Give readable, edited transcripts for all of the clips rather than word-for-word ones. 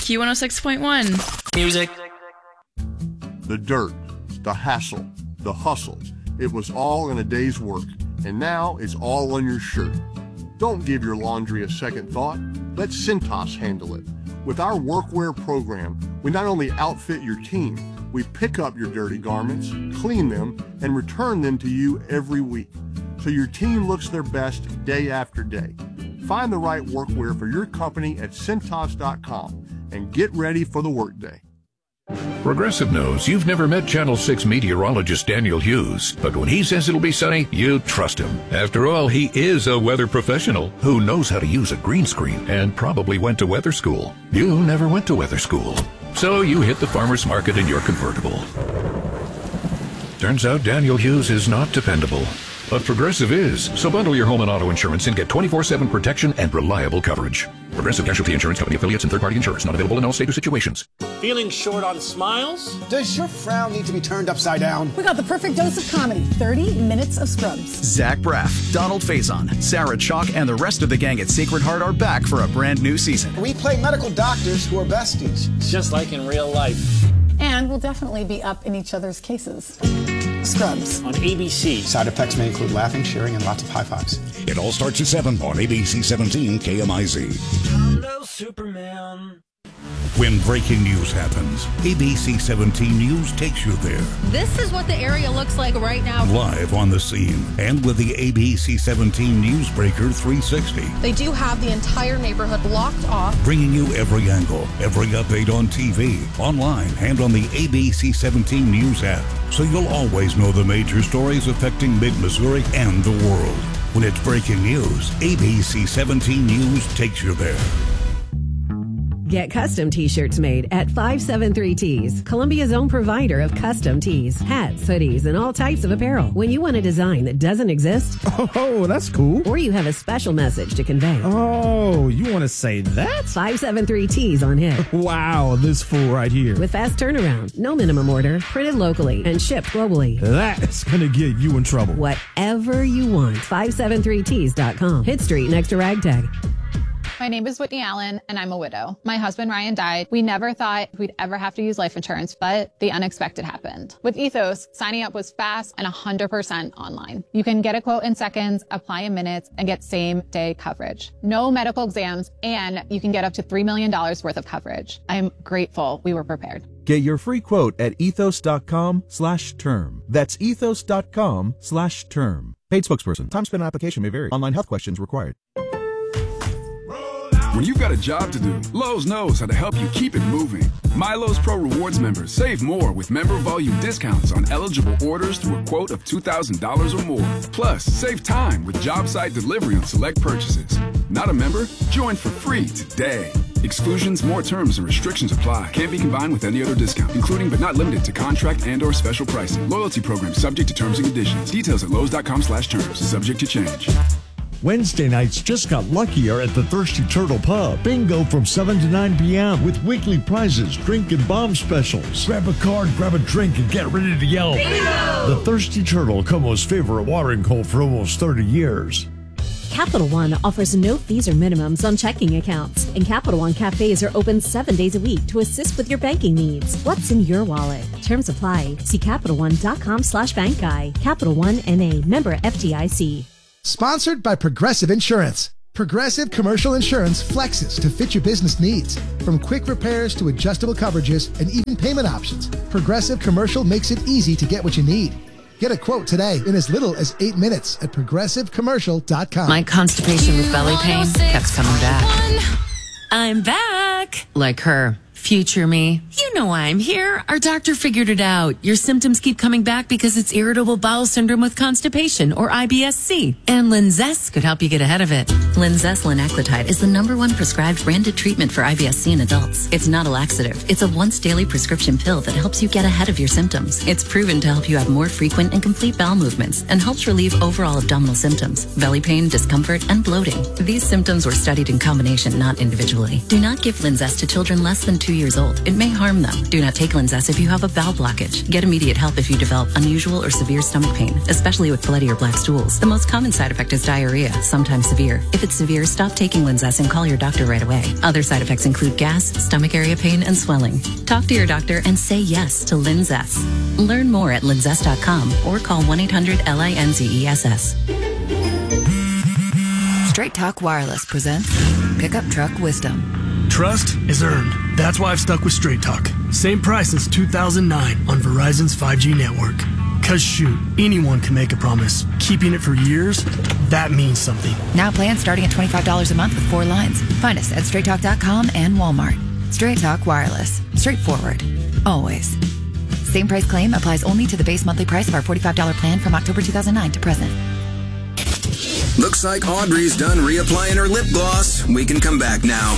Q106.1. Music. The dirt, the hassle, the hustle. It was all in a day's work, and now it's all on your shirt. Don't give your laundry a second thought. Let Cintas handle it. With our workwear program, we not only outfit your team, we pick up your dirty garments, clean them, and return them to you every week, so your team looks their best day after day. Find the right workwear for your company at Cintas.com and get ready for the workday. Progressive knows you've never met Channel 6 meteorologist Daniel Hughes, but when he says it'll be sunny, you trust him. After all, he is a weather professional who knows how to use a green screen and probably went to weather school. You never went to weather school, so you hit the farmer's market in your convertible. Turns out Daniel Hughes is not dependable, but Progressive is. So bundle your home and auto insurance and get 24/7 protection and reliable coverage. Progressive Casualty Insurance Company affiliates and third-party insurance not available in all states or situations. Feeling short on smiles? Does your frown need to be turned upside down? We got the perfect dose of comedy. 30 minutes of Scrubs. Zach Braff, Donald Faison, Sarah Chalk, and the rest of the gang at Sacred Heart are back for a brand new season. We play medical doctors who are besties. Just like in real life. And we'll definitely be up in each other's cases. Scrubs. On ABC. Side effects may include laughing, cheering, and lots of high fives. It all starts at 7 on ABC 17 KMIZ. Hello, Superman. When breaking news happens, ABC 17 News takes you there. This is what the area looks like right now. Live on the scene and with the ABC 17 Newsbreaker 360. They do have the entire neighborhood blocked off. Bringing you every angle, every update on TV, online, and on the ABC 17 News app. So you'll always know the major stories affecting mid-Missouri and the world. When it's breaking news, ABC 17 News takes you there. Get custom t-shirts made at 573 Tees, Columbia's own provider of custom tees, hats, hoodies, and all types of apparel. When you want a design that doesn't exist, oh, that's cool. Or you have a special message to convey. Oh, you want to say that? 573 Tees on hit. Wow, this fool right here. With fast turnaround, no minimum order, printed locally, and shipped globally. That's going to get you in trouble. Whatever you want, 573tees.com. Hit Street next to Ragtag. My name is Whitney Allen, and I'm a widow. My husband, Ryan, died. We never thought we'd ever have to use life insurance, but the unexpected happened. With Ethos, signing up was fast and 100% online. You can get a quote in seconds, apply in minutes, and get same-day coverage. No medical exams, and you can get up to $3 million worth of coverage. I'm grateful we were prepared. Get your free quote at ethos.com/term. That's ethos.com/term. Paid spokesperson. Time spent on application may vary. Online health questions required. When you've got a job to do, Lowe's knows how to help you keep it moving. MyLowe's Pro Rewards members save more with member volume discounts on eligible orders through a quote of $2,000 or more. Plus, save time with job site delivery on select purchases. Not a member? Join for free today. Exclusions, more terms, and restrictions apply. Can't be combined with any other discount, including but not limited to contract and/or special pricing. Loyalty program subject to terms and conditions. Details at lowes.com/terms. Subject to change. Wednesday nights just got luckier at the Thirsty Turtle Pub. Bingo from 7 to 9 p.m. with weekly prizes, drink and bomb specials. Grab a card, grab a drink, and get ready to yell. Bingo! The Thirsty Turtle, Como's favorite watering hole for almost 30 years. Capital One offers no fees or minimums on checking accounts, and Capital One cafes are open 7 days a week to assist with your banking needs. What's in your wallet? Terms apply. See CapitalOne.com/bankguy. Capital One N.A. Member FDIC. Sponsored by Progressive Insurance. Progressive Commercial Insurance flexes to fit your business needs. From quick repairs to adjustable coverages and even payment options, Progressive Commercial makes it easy to get what you need. Get a quote today in as little as 8 minutes at progressivecommercial.com. My constipation with belly pain kept coming back. I'm back. Like her. Future me. You know why I'm here. Our doctor figured it out. Your symptoms keep coming back because it's irritable bowel syndrome with constipation, or IBS-C. And Linzess could help you get ahead of it. Linzess linaclotide is the #1 prescribed branded treatment for IBS-C in adults. It's not a laxative. It's a once-daily prescription pill that helps you get ahead of your symptoms. It's proven to help you have more frequent and complete bowel movements and helps relieve overall abdominal symptoms, belly pain, discomfort, and bloating. These symptoms were studied in combination, not individually. Do not give Linzess to children less than 2 years old. It may harm them. Do not take Linzess if you have a bowel blockage. Get immediate help if you develop unusual or severe stomach pain, especially with bloody or black stools. The most common side effect is diarrhea, sometimes severe. If it's severe, stop taking Linzess and call your doctor right away. Other side effects include gas, stomach area pain, and swelling. Talk to your doctor and say yes to Linzess. Learn more at linzess.com or call 1-800-LINZESS. Straight Talk Wireless presents Pickup Truck Wisdom. Trust is earned. That's why I've stuck with Straight Talk. Same price since 2009 on Verizon's 5G network. Cause shoot, anyone can make a promise. Keeping it for years, that means something. Now plans starting at $25 a month with 4 lines. Find us at straighttalk.com and Walmart. Straight Talk Wireless. Straightforward. Always. Same price claim applies only to the base monthly price of our $45 plan from October 2009 to present. Looks like Audrey's done reapplying her lip gloss. We can come back now.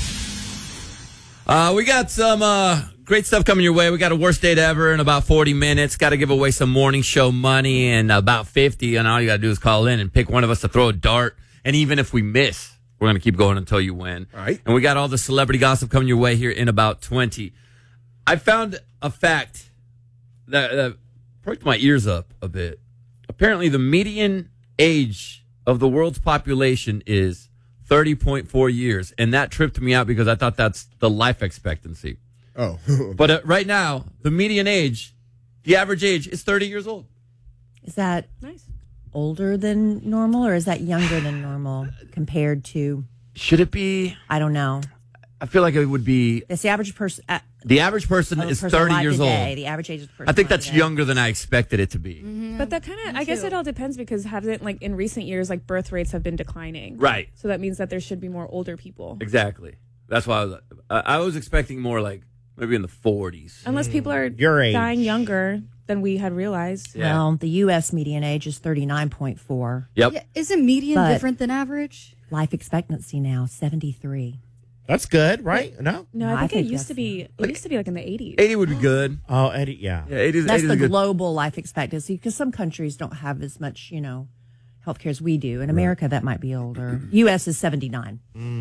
We got some great stuff coming your way. We got a worst date ever in about 40 minutes. Got to give away some morning show money in about 50. And all you got to do is call in and pick one of us to throw a dart. And even if we miss, we're going to keep going until you win. All right. And we got all the celebrity gossip coming your way here in about 20. I found a fact that perked my ears up a bit. Apparently, the median age of the world's population is 30.4 years. And that tripped me out because I thought that's the life expectancy. Oh. But right now, the median age, the average age is 30 years old. Is that older than normal or is that younger than normal compared to? Should it be? I don't know. I feel like it would be. It's the average person. The average person is 30 years old. The average age of the person. I think that's younger than I expected it to be. Mm-hmm. But that kind of, I guess it all depends because haven't, like, in recent years, like, birth rates have been declining. Right. So that means that there should be more older people. Exactly. That's why I was expecting more like maybe in the 40s. Unless people are dying younger than we had realized. Yeah. Well, the U.S. median age is 39.4. Yep. Yeah, isn't median different than average? Life expectancy now, 73. That's good, right? No? No, I think it used to be. It used to be like in the 80s. 80 would be good. Oh, 80, yeah. Yeah, 80 That's 80 the is good. global life expectancy because some countries don't have as much, healthcare as we do. In America, that might be older. U.S. is 79.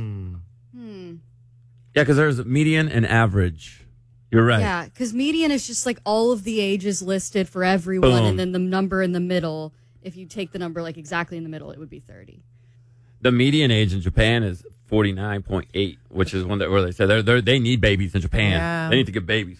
Yeah, because there's median and average. You're right. Yeah, because median is just like all of the ages listed for everyone, Boom. and then the number in the middle. If you take the number like exactly in the middle, it would be 30. The median age in Japan is 49.8, which is one where they said they need babies in Japan. Yeah. They need to get babies.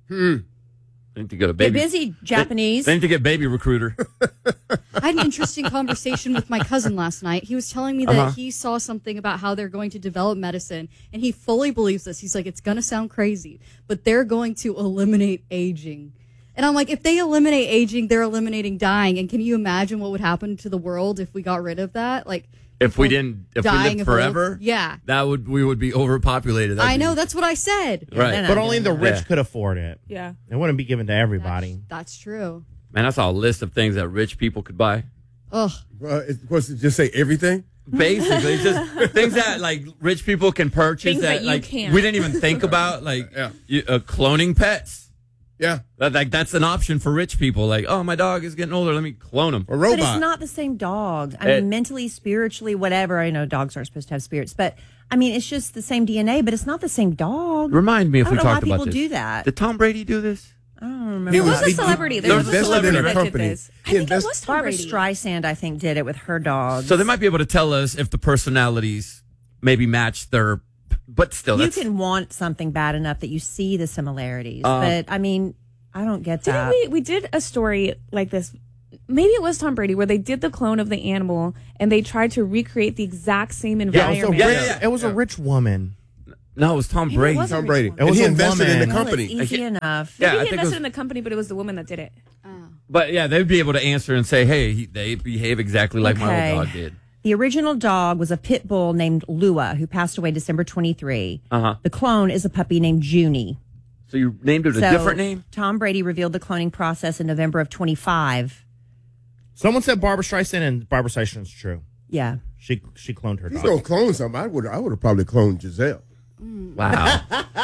They need to go to baby. Get busy, Japanese. They need to get Baby Recruiter. I had an interesting conversation with my cousin last night. He was telling me that he saw something about how they're going to develop medicine, and he fully believes this. He's like, it's going to sound crazy, but they're going to eliminate aging. And I'm like, if they eliminate aging, they're eliminating dying. And can you imagine what would happen to the world if we got rid of that? Like, If we lived forever, yeah, we would be overpopulated. I know, that's what I said. Right. But only the rich could afford it. Yeah. It wouldn't be given to everybody. That's true. Man, I saw a list of things that rich people could buy. Ugh. Was it just say everything? Basically, it's just things that like rich people can purchase Things that you like can't. we didn't even think about, like cloning pets. Yeah, that's an option for rich people. Like, oh, my dog is getting older. Let me clone him. A robot. But it's not the same dog. I mean, mentally, spiritually, whatever. I know dogs aren't supposed to have spirits, but I mean, it's just the same DNA, but it's not the same dog. Remind me if I we don't know talked why about people this. do that. Did Tom Brady do this? I don't remember. There was a celebrity. There was a celebrity that did this. I think it was Tom Barbara Brady. Streisand, I think, did it with her dogs. So they might be able to tell us if the personalities maybe match their. But still, you can want something bad enough that you see the similarities. Uh, but I mean, I don't get that. Didn't we did a story like this? Maybe it was Tom Brady where they did the clone of the animal and they tried to recreate the exact same environment. It was a rich woman. No, it was Tom Brady. It was Tom Brady. It And was he a invested in the Well, company. it's easy enough. Yeah, I Maybe he think it invested was- in the company, but it was the woman that did it. But yeah, they'd be able to answer and say, "Hey, they behave exactly like my Okay. old dog did." The original dog was a pit bull named Lua, who passed away December 23. Uh-huh. The clone is a puppy named Junie. So you named it a different name? Tom Brady revealed the cloning process in November of 25. Someone said Barbara Streisand, and Barbara Streisand's true. Yeah. She cloned her He's dog. gonna clone something. I would have probably cloned Giselle. Wow.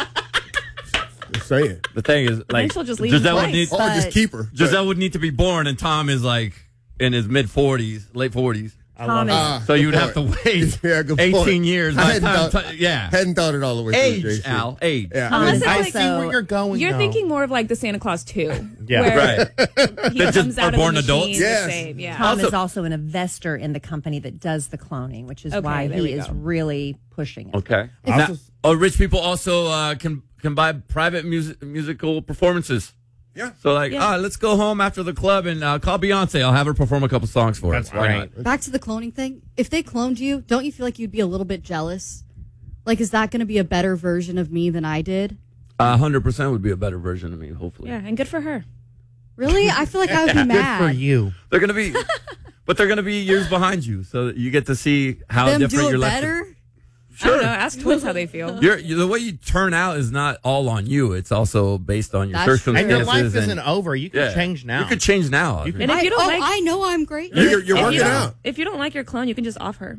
Just saying. The thing is, like, she'll just leave Giselle him would need, twice. Or just keep her. Giselle would need to be born, and Tom is like in his mid 40s, late 40s. Thomas. So you would have to wait 18 years. Hadn't thought it all the way through. Age, Al, age. Yeah. Unless it's I like, see where you're going. You're though. thinking more of like the Santa Claus 2. Yeah. Where Right. he That just comes are out of born the adults? machine the same. Yeah. Tom is also an investor in the company that does the cloning, which is Okay, why there he we is go. really pushing it. Okay. Now, rich people also can buy private musical performances. Yeah. So let's go home after the club and call Beyonce. I'll have her perform a couple songs for us. Why not? Back to the cloning thing. If they cloned you, don't you feel like you'd be a little bit jealous? Like, is that going to be a better version of me than I did? 100% would be a better version of me, hopefully. Yeah, and good for her. Really? I feel like I would be mad. Good for you. They're gonna be, but they're gonna be years behind you, so that you get to see how Them different do your it life. better? I don't know. Ask twins how they feel. The way you turn out is not all on you. It's also based on your That's true. circumstances. And your life isn't over. You can change now. You could change now. And if you don't like, I know I'm great. You're working out. If you don't like your clone, you can just off her.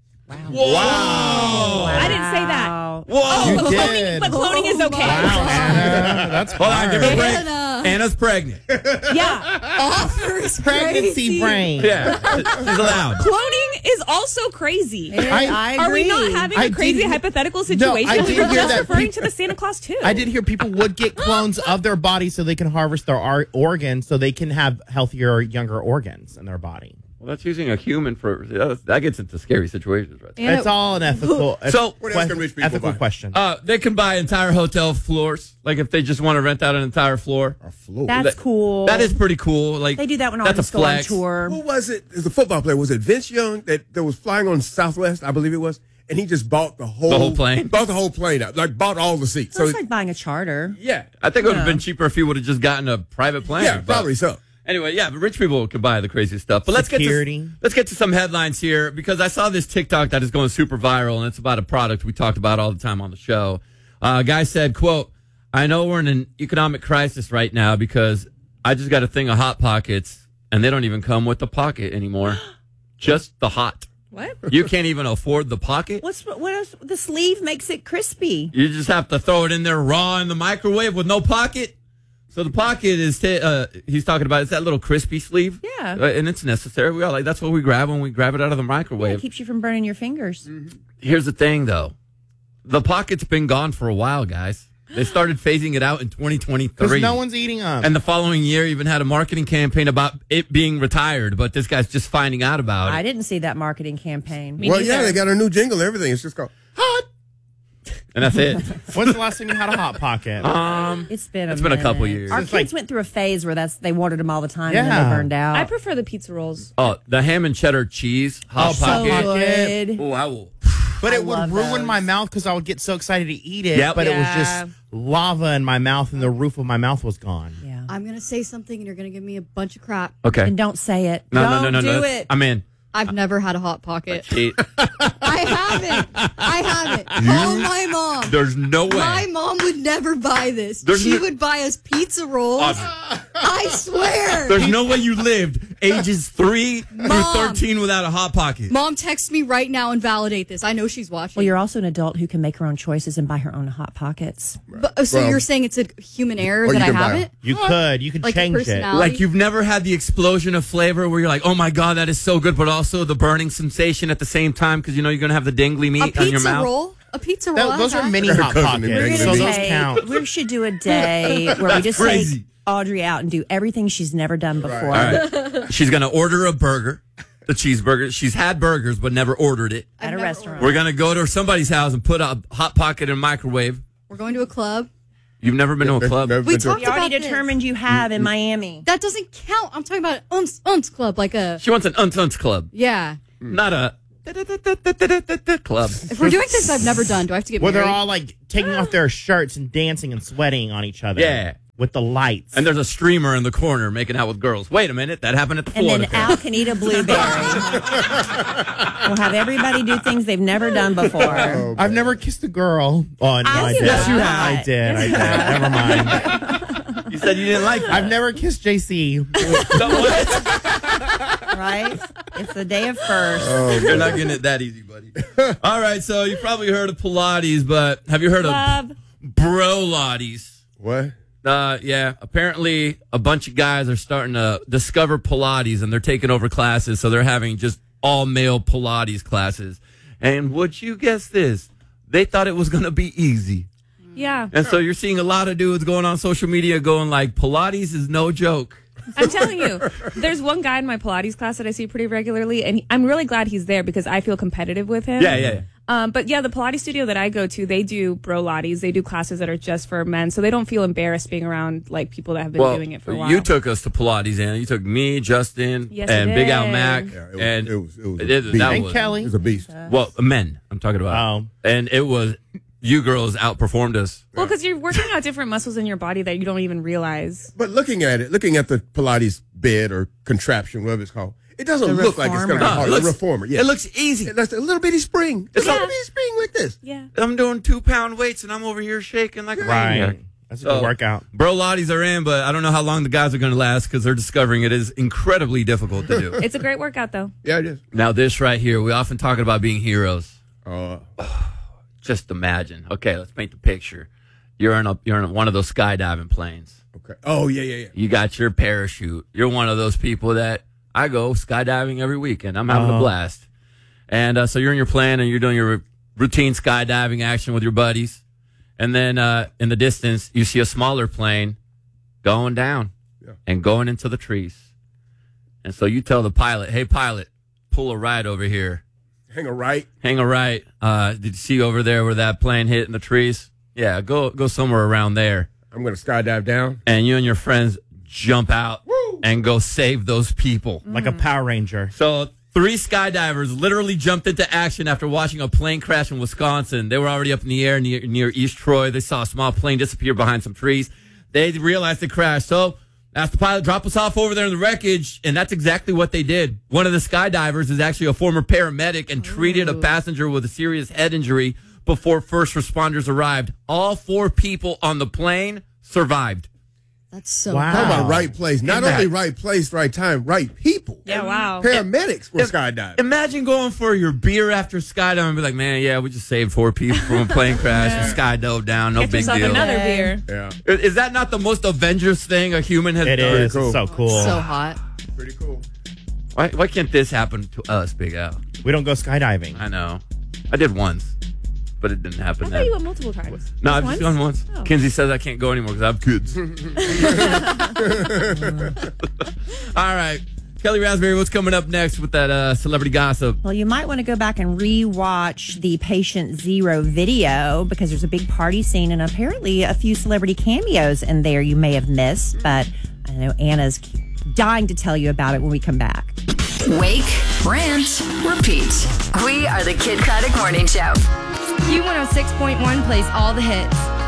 Wow. I didn't say that. Whoa! Oh, You but did. cloning is okay. Wow, Anna. That's Hold on, give her a break. Anna. Anna's pregnant. Yeah. Offers Pregnancy brain. Yeah, she's allowed. Cloning is also crazy. I Are we agree. not having a crazy hypothetical situation? I did We're hear just that referring to the Santa Claus 2. I did hear people would get clones of their body so they can harvest their organs so they can have healthier, younger organs in their body. Well, that's using a human for that gets into scary situations, right? It's all an ethical, ethical question. They can buy entire hotel floors, like if they just want to rent out an entire floor. A floor. That's cool. That is pretty cool. Like They do that when that's artists a go on flex. tour. Who was it? It was a football player. Was it Vince Young that was flying on Southwest? I believe it was. And he just bought the whole plane? Bought the whole plane out. Like, bought all the seats. So it's like buying a charter. yeah. I think it would have been cheaper if he would have just gotten a private plane. Yeah, but- probably so. Anyway, yeah, but rich people can buy the crazy stuff. But let's get to some headlines here, because I saw this TikTok that is going super viral, and it's about a product we talked about all the time on the show. A guy said, quote, "I know we're in an economic crisis right now because I just got a thing of Hot Pockets, and they don't even come with the pocket anymore. Just the hot. What? You can't even afford the pocket. What else? The sleeve makes it crispy. You just have to throw it in there raw in the microwave with no pocket." So the pocket is, he's talking about, it's that little crispy sleeve. Yeah. And it's necessary. We all that's what we grab when we grab it out of the Yeah, microwave. it keeps you from burning your fingers. Here's the thing, though. The pocket's been gone for a while, guys. They started phasing it out in 2023. Because no one's eating them. And the following year even had a marketing campaign about it being retired, but this guy's just finding out about it. I didn't see that marketing campaign. Well, yeah, they got a new jingle and everything. It's just called Hot. And that's it. When's the last time you had a Hot Pocket? It's been a couple minute. years. Our It's kids went through a phase where they wanted them all the time and then they burned out. I prefer the pizza rolls. Oh, the ham and cheddar cheese Hot Pocket. So good. Oh, I will. But it would love ruin those. my mouth because I would get so excited to eat it. Yep. But it was Yeah. just lava in my mouth and the roof of my mouth was gone. Yeah. I'm going to say something and you're going to give me a bunch of crap. Okay. And don't say it. No, don't no. do it. I'm in. I've never had a Hot Pocket. Cheat. I haven't. Call my mom. There's no way. My mom would never buy this. There's she no- would buy us pizza rolls. Awesome. I swear. There's no way you lived ages 3 through Mom. 13 without a Hot Pocket. Mom, text me right now and validate this. I know she's watching. Well, you're also an adult who can make her own choices and buy her own Hot Pockets. So you're saying it's a human error or that you I can buy haven't? You could. You could Like change it. personality? Like you've never had the explosion of flavor where you're like, oh my God, that is so good, but also the burning sensation at the same time because you know you're going to have the dangly A meat on your pizza mouth. roll? A pizza roll? Those I've are had. mini Her Hot cousin Pockets, named so it. those count. We should do a day where we just crazy. take Audrey out and do everything she's never done before. All right. She's going to order a burger, the cheeseburger. She's had burgers but never ordered it. At a restaurant. We're going to go to somebody's house and put a Hot Pocket in a microwave. We're going to a club. You've never been to a club? We talked We already about this. determined you have in Miami. That doesn't count. I'm talking about an unts club, like a She wants an untunts club, yeah. not a club. If we're doing things I've never done, do I have to get Where married? they're all like taking off their shirts and dancing and sweating on each other. Yeah. With the lights. And there's a streamer in the corner making out with girls. Wait a minute, that happened at the And Florida then Cup. Al can eat a blueberry. We'll have everybody do things they've never done before. I've never kissed a girl. Oh, no, I did. Yes, you have. I did. Never mind. You said you didn't like it. I've never kissed JC. Right? It's the day of first. You're not getting it that easy, buddy. All right, so you probably heard of Pilates, but have you heard of Brolates? What? Yeah, apparently a bunch of guys are starting to discover Pilates and they're taking over classes, so they're having just all-male Pilates classes. And would you guess this? They thought it was going to be easy. Yeah. And so you're seeing a lot of dudes going on social media going like, Pilates is no joke. I'm telling you, there's one guy in my Pilates class that I see pretty regularly, and I'm really glad he's there because I feel competitive with him. Yeah. But yeah, the Pilates studio that I go to, they do Brolates. They do classes that are just for men, so they don't feel embarrassed being around like people that have been doing it for a while. You took us to Pilates, Anna. You took me, Justin, and Big Al Mac. It was Kelly. It was a beast. Well, men, I'm talking about. And it was, you girls outperformed us. Well, because you're working out different muscles in your body that you don't even realize. But looking at the Pilates bed or contraption, whatever it's called, it doesn't look like it's going to be hard. The reformer, yeah. It looks easy. It's a little bitty spring. It's a little bitty spring like this. Yeah. I'm doing 2-pound weights and I'm over here shaking like a maniac. That's a good workout. Brolates are in, but I don't know how long the guys are going to last because they're discovering it is incredibly difficult to do. It's a great workout, though. Yeah, it is. Now, this right here, we often talk about being heroes. Just imagine. Okay, let's paint the picture. You're in one of those skydiving planes. Okay. Oh, yeah. You got your parachute. You're one of those people that I go skydiving every weekend. I'm having a blast. And so you're in your plane and you're doing your routine skydiving action with your buddies. And then in the distance, you see a smaller plane going down and going into the trees. And so you tell the pilot, hey, pilot, pull a right over here. Hang a right. Did you see over there where that plane hit in the trees? Yeah, go somewhere around there. I'm going to skydive down. And you and your friends jump out and go save those people. Like a Power Ranger. So 3 skydivers literally jumped into action after watching a plane crash in Wisconsin. They were already up in the air near East Troy. They saw a small plane disappear behind some trees. They realized it crashed. So asked the pilot, drop us off over there in the wreckage. And that's exactly what they did. One of the skydivers is actually a former paramedic and treated a passenger with a serious head injury before first responders arrived. All 4 people on the plane survived. That's so Talk about right place. Not only right place, right time, right people. Yeah, wow. Paramedics were skydiving. Imagine going for your beer after skydiving and be like, man, yeah, we just saved 4 people from a plane crash and skydove down. No big deal. Another beer. Yeah. Is that not the most Avengers thing a human has done? It is. Cool. It's so cool. So hot. Pretty cool. Why can't this happen to us, Big Al? We don't go skydiving. I know. I did once, but it didn't happen I then. thought you went multiple times. No, I've just gone once. Oh. Kinsey says I can't go anymore because I have kids. All right. Kelly Raspberry, what's coming up next with that celebrity gossip? Well, you might want to go back and re-watch the Patient Zero video because there's a big party scene and apparently a few celebrity cameos in there you may have missed. But I know Anna's dying to tell you about it when we come back. Wake, rant, repeat. We are the Kid Craddock Morning Show. Q106.1 plays all the hits.